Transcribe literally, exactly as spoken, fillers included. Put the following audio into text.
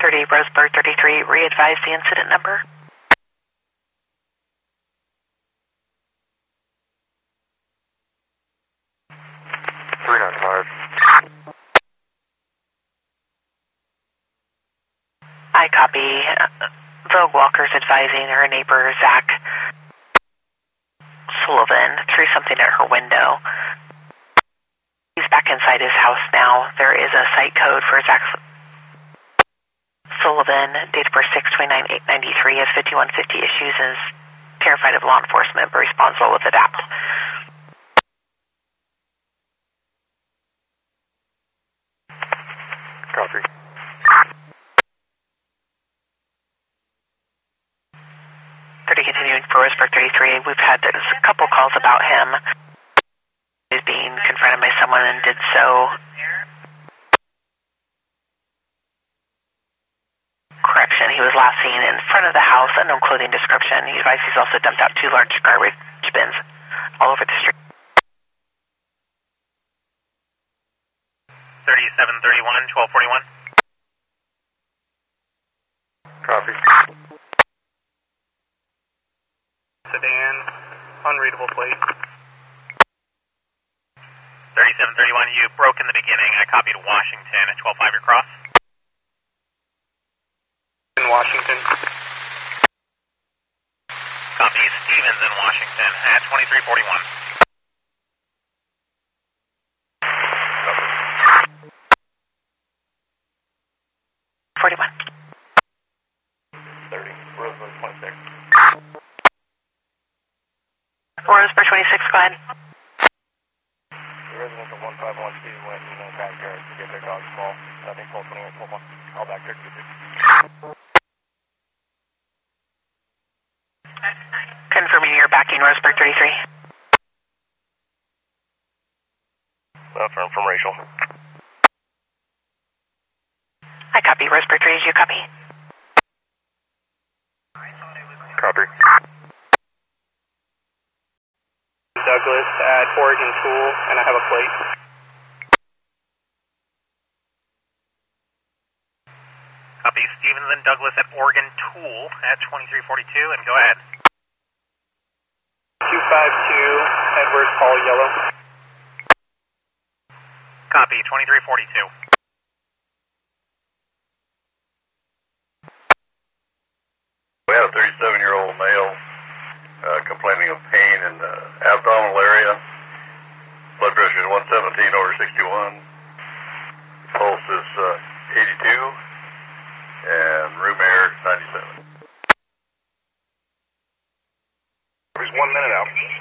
thirty Roseburg thirty-three, re-advise the incident number. three nine five. I copy. Vogue Walker's advising her neighbor, Zach Sullivan, threw something at her window. He's back inside his house now. There is a site code for Zach Sullivan, date of birth six twenty-nine eight ninety-three, has fifty-one fifty issues and is terrified of law enforcement, but responds well with adapt. Copy. thirty continuing for Roseburg thirty-three. We've had a couple calls about him. He's being confronted by someone and did so. Correction, he was last seen in front of the house, unknown clothing description. He advised he's also dumped out two large garbage bins all over the street. thirty-seven thirty-one, twelve forty-one. Copy. Sedan, unreadable plate. thirty-seven thirty-one, you broke in the beginning. I copied Washington at twelve five, your cross. In Washington. Copy Stevens in Washington at twenty-three forty-one. forty-one. thirty. Roseburg twenty-six. Roseburg twenty-six, go ahead. The residents of one five one two went in the backyard to get their dog's ball. I think twelve twenty-eight, twelve one. Call back there. Confirming you're backing Roseburg thirty-three. Affirm from Rachel. I copy. Roseburg three, you copy? Copy. Douglas at Oregon Tool, and I have a plate. Copy Stevens and Douglas at Oregon Tool at twenty-three forty-two, and go ahead. two five two, Edward Paul Yellow. Copy, twenty-three forty-two. We had a thirty-seven-year-old male uh, complaining of pain in the abdominal area. Blood pressure is one seventeen over sixty-one. Pulse is uh, eighty-two. And room air ninety-seven. There's one minute out.